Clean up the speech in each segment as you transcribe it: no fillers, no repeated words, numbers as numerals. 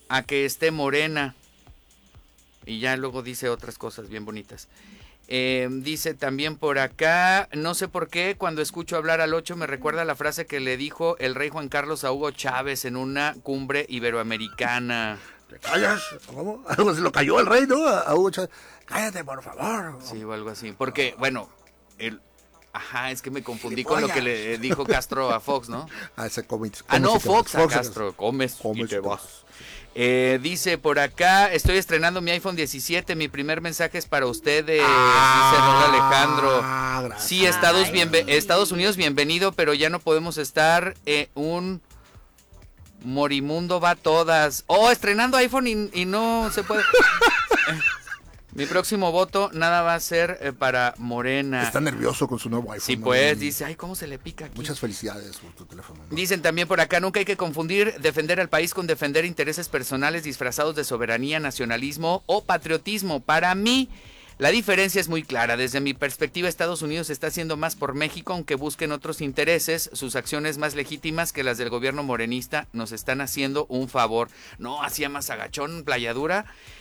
a que esté Morena. Y ya luego dice otras cosas bien bonitas. Dice también por acá, no sé por qué, cuando escucho hablar al 8 me recuerda la frase que le dijo el rey Juan Carlos a Hugo Chávez en una cumbre iberoamericana. ¿Te callas? ¿Cómo? Algo se lo cayó el rey, ¿no? A Hugo Chávez. Cállate, por favor. Sí, o algo así. Porque, bueno, es que me confundí con lo que le dijo Castro a Fox, ¿no? No, Fox a Castro. Comes y te vas. Dice por acá, estoy estrenando mi iPhone 17, mi primer mensaje es para ustedes, dice Raúl Alejandro. Gracias. Sí, Estados Unidos, bienvenido, pero ya no podemos estar un morimundo va a todas. Estrenando iPhone y no se puede. Mi próximo voto nada va a ser para Morena. Está nervioso con su nuevo iPhone. Sí, pues, dice, ay, ¿cómo se le pica aquí? Muchas felicidades por tu teléfono, ¿no? Dicen también por acá, nunca hay que confundir defender al país con defender intereses personales disfrazados de soberanía, nacionalismo o patriotismo. Para mí, la diferencia es muy clara. Desde mi perspectiva, Estados Unidos está haciendo más por México, aunque busquen otros intereses. Sus acciones más legítimas que las del gobierno morenista nos están haciendo un favor. No, hacía más agachón, playadura.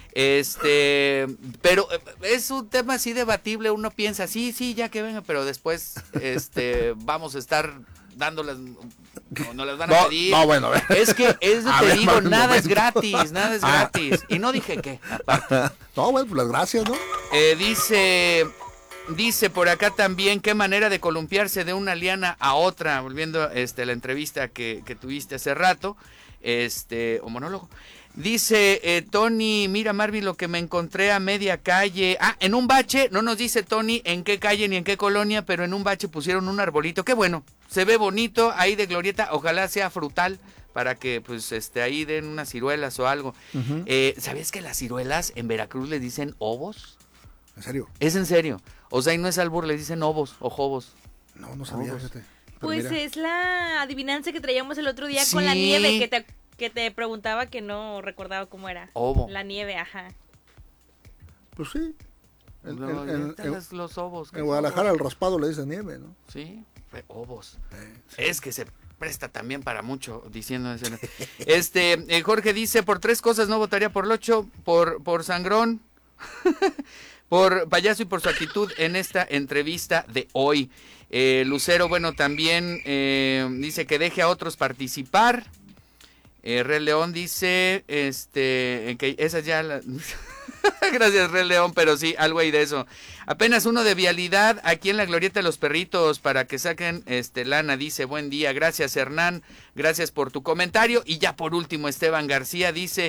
Pero es un tema así debatible, uno piensa, sí, ya que venga, pero después, vamos a estar dándolas, no las van a pedir. No, bueno, es que, te digo, nada es gratis, y no dije qué, aparte. No, bueno, pues las gracias, ¿no? Dice por acá también, qué manera de columpiarse de una liana a otra, volviendo a la entrevista que tuviste hace rato, o monólogo. Dice Tony, mira Marvin lo que me encontré a media calle. En un bache, no nos dice Tony en qué calle ni en qué colonia, pero en un bache pusieron un arbolito. Qué bueno, se ve bonito ahí de glorieta, ojalá sea frutal para que pues ahí den unas ciruelas o algo. Uh-huh. ¿Sabías que las ciruelas en Veracruz les dicen ovos? ¿En serio? Es en serio. O sea, y no es albur, les dicen ovos o jobos. No sabía, fíjate. Pues mira. Es la adivinanza que traíamos el otro día con la nieve que te preguntaba que no recordaba cómo era. Ovo. La nieve, ajá. Pues sí. Los ovos. En Guadalajara al raspado le dicen nieve, ¿no? Sí, ovos. Sí. Es que se presta también para mucho diciendo eso. Jorge dice, por 3 cosas no votaría por Locho, por sangrón, por payaso y por su actitud en esta entrevista de hoy. Lucero, bueno, también dice que deje a otros participar. Red León dice, que esas ya las... Gracias, Red León, pero sí, algo hay de eso. Apenas uno de vialidad aquí en la Glorieta de los Perritos para que saquen lana, dice, buen día. Gracias, Hernán, gracias por tu comentario. Y ya por último, Esteban García dice,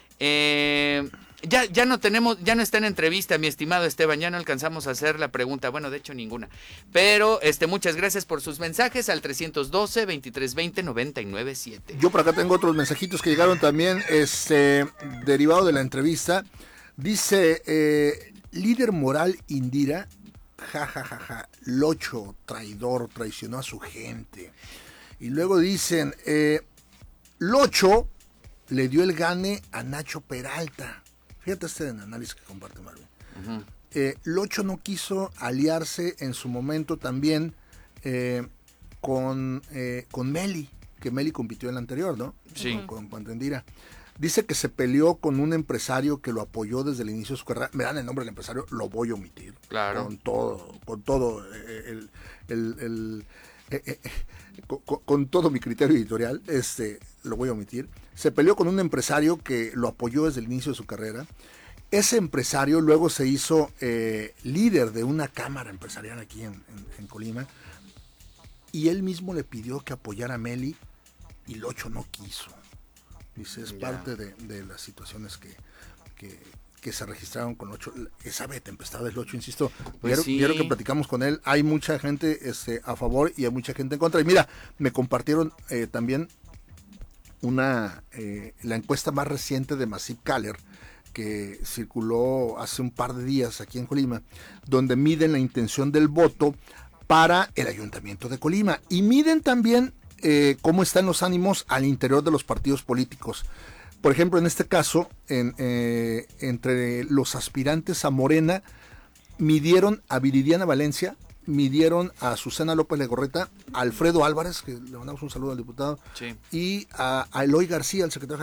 ya no está en entrevista, mi estimado Esteban, ya no alcanzamos a hacer la pregunta, bueno, de hecho ninguna, pero muchas gracias por sus mensajes al 312-2320-997. Yo por acá tengo otros mensajitos que llegaron también, derivado de la entrevista. Dice, líder moral Indira, Locho, traidor, traicionó a su gente. Y luego dicen, Locho le dio el gane a Nacho Peralta. Fíjate análisis que comparte Marvin. Uh-huh. Locho no quiso aliarse en su momento también con Meli, que Meli compitió en la anterior, ¿no? Sí. Con Indira. Dice que se peleó con un empresario que lo apoyó desde el inicio de su carrera. Me dan el nombre del empresario, lo voy a omitir. Claro. Con todo mi criterio editorial, lo voy a omitir. Se peleó con un empresario que lo apoyó desde el inicio de su carrera. Ese empresario luego se hizo líder de una cámara empresarial aquí en Colima, y él mismo le pidió que apoyara a Meli y Locho no quiso. Dice, es parte de las situaciones que se registraron con Locho. Esa tempestad del Locho, insisto, quiero que platicamos con él. Hay mucha gente a favor y hay mucha gente en contra. Y mira, me compartieron también la encuesta más reciente de Masip Kaller, que circuló hace un par de días aquí en Colima, donde miden la intención del voto para el Ayuntamiento de Colima y miden también cómo están los ánimos al interior de los partidos políticos. Por ejemplo, en este caso, entre los aspirantes a Morena, midieron a Viridiana Valencia, midieron a Susana López Legorreta, a Alfredo Álvarez, que le mandamos un saludo al diputado, sí, y a Eloy García, el secretario